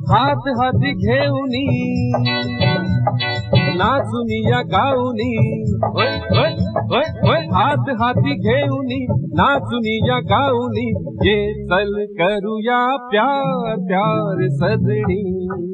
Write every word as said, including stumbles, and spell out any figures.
हात हाती घेऊनी नाचुनी या गाऊनी होय होय होय होय हात हाती घेऊनी नाचुनी या गाऊनी ये चल करूया प्यार प्यार सजनी।